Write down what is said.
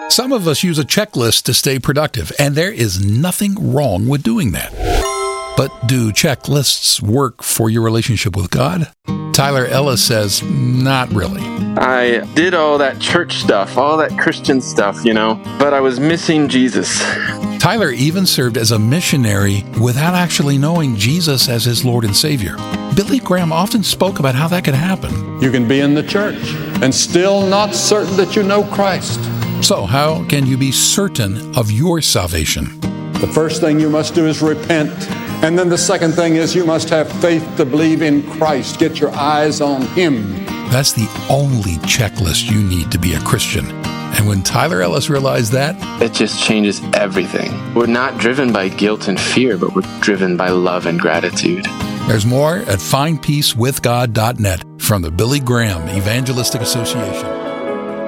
Some of us use a checklist to stay productive, and there is nothing wrong with doing that. But do checklists work for your relationship with God? Tyler Ellis says, not really. I did all that church stuff, all that Christian stuff, but I was missing Jesus. Tyler even served as a missionary without actually knowing Jesus as his Lord and Savior. Billy Graham often spoke about how that could happen. You can be in the church and still not certain that you know Christ. So how can you be certain of your salvation? The first thing you must do is repent. And then the second thing is you must have faith to believe in Christ. Get your eyes on Him. That's the only checklist you need to be a Christian. And when Tyler Ellis realized that, it just changes everything. We're not driven by guilt and fear, but we're driven by love and gratitude. There's more at findpeacewithgod.net from the Billy Graham Evangelistic Association.